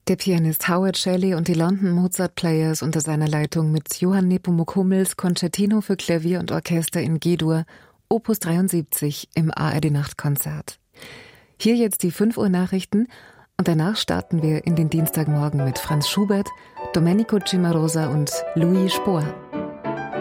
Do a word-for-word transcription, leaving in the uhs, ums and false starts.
Der Pianist Howard Shelley und die London Mozart Players unter seiner Leitung mit Johann Nepomuk Hummels Concertino für Klavier und Orchester in G-Dur, Opus dreiundsiebzig im A R D-Nachtkonzert. Hier jetzt die fünf Uhr Nachrichten und danach starten wir in den Dienstagmorgen mit Franz Schubert, Domenico Cimarosa und Louis Spohr.